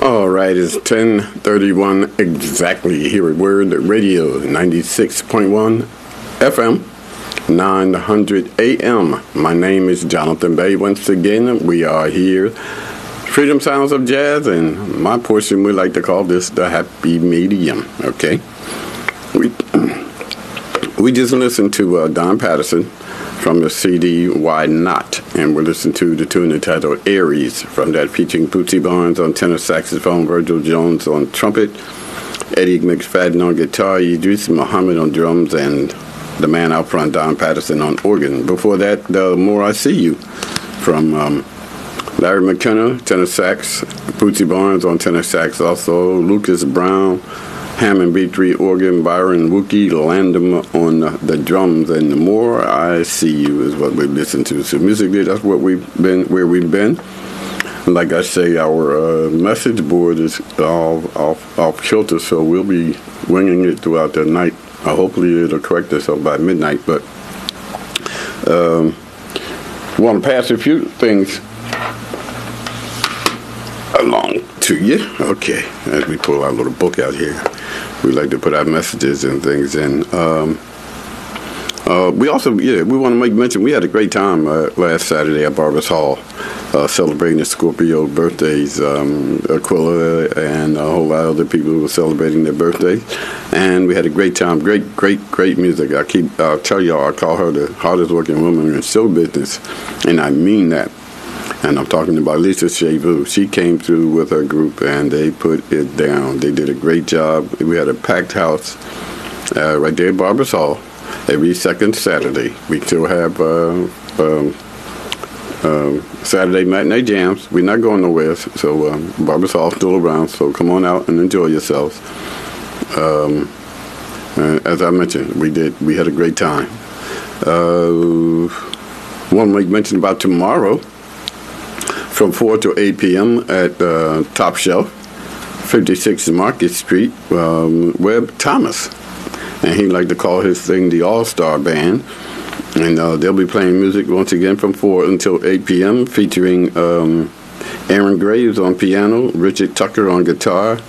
All right, it's 10:31 exactly here at Word Radio, 96.1 FM, 900 AM. My name is Jonathan Bay. Once again, we are here, Freedom Sounds of Jazz, and my portion we like to call this the happy medium, okay? We just listened to Don Patterson from the CD Why Not, and we're listening to the tune entitled Aries from that, featuring Bootsy Barnes on tenor saxophone, Virgil Jones on trumpet, Eddie McFadden on guitar, Idris Muhammad on drums, and the man out front, Don Patterson, on organ. Before that, The More I See You from Larry McKenna, tenor sax, Bootsy Barnes on tenor sax, also Lucas Brown, Hammond B3 organ, Byron Wookie Landum on the drums, and The More I See You is what we listen to. So musically, that's what we've been, where we've been. Like I say, our message board is all off kilter, so we'll be winging it throughout the night. Hopefully, it'll correct itself by midnight. But want to pass a few things along to you. Okay, as we pull our little book out here, we like to put our messages and things in. We also, we want to make mention, we had a great time last Saturday at Barbers Hall, celebrating the Scorpio birthdays. Aquila and a whole lot of other people who were celebrating their birthdays, and we had a great time. Great music. I'll tell y'all, I call her the hardest working woman in show business, and I mean that. And I'm talking about Lisa Shavu. She came through with her group, and they put it down. They did a great job. We had a packed house right there at Barbers Hall every second Saturday. We still have Saturday matinee jams. We're not going nowhere, so Barbers Hall still around. So come on out and enjoy yourselves. As I mentioned, we had a great time. Want to make mention about tomorrow, from 4 to 8 p.m. at Top Shelf, 56 Market Street, Webb Thomas. And he like to call his thing the All-Star Band. And they'll be playing music once again from 4 until 8 p.m., featuring Aaron Graves on piano, Richard Tucker on guitar,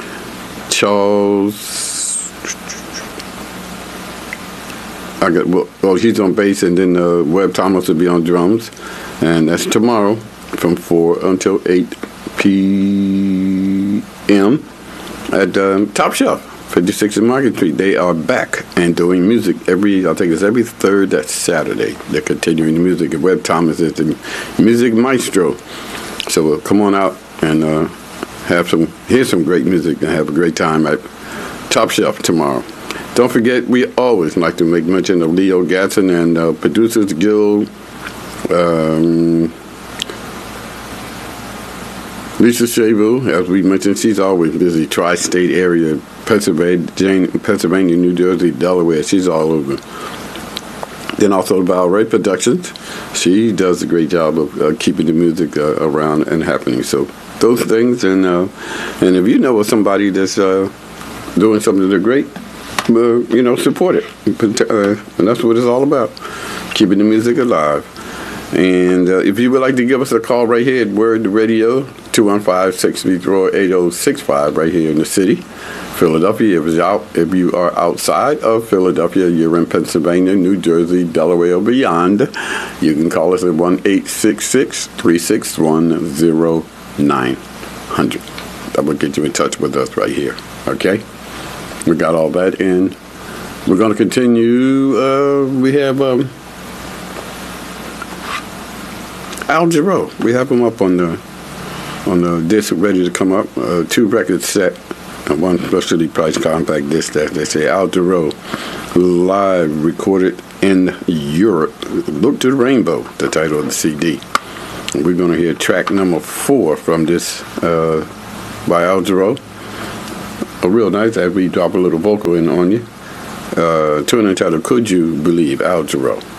he's on bass, and then Webb Thomas will be on drums. And that's tomorrow, from 4 until 8 p.m. at Top Shelf, 56 in Market Street. They are back and doing music every third Saturday. They're continuing the music. And Webb Thomas is the music maestro. So come on out and hear some great music and have a great time at Top Shelf tomorrow. Don't forget, we always like to make mention of Leo Gatson and Producers Guild. Lisa Shavu, as we mentioned, she's always busy. Tri-state area, Pennsylvania, New Jersey, Delaware. She's all over. Then also Valray Productions. She does a great job of keeping the music around and happening. So those things, and if you know of somebody that's doing something that's great, support it. And that's what it's all about, keeping the music alive. And if you would like to give us a call right here at Word Radio, 215-634-8065, right here in the city, Philadelphia. If you are outside of Philadelphia, you're in Pennsylvania, New Jersey, Delaware, or beyond, you can call us at 1-866-361-0900. That will get you in touch with us right here, okay? We got all that in. We're going to continue. We have Al Jarreau. We have him up on the disc, ready to come up. 2 records set, and 1 specially priced compact disc that they say Al Jarreau live recorded in Europe. Look to the Rainbow, the title of the CD. And we're going to hear track number 4 from this by Al Jarreau. Real nice as we drop a little vocal in on you. Tune entitled Could You Believe, Al Jarreau.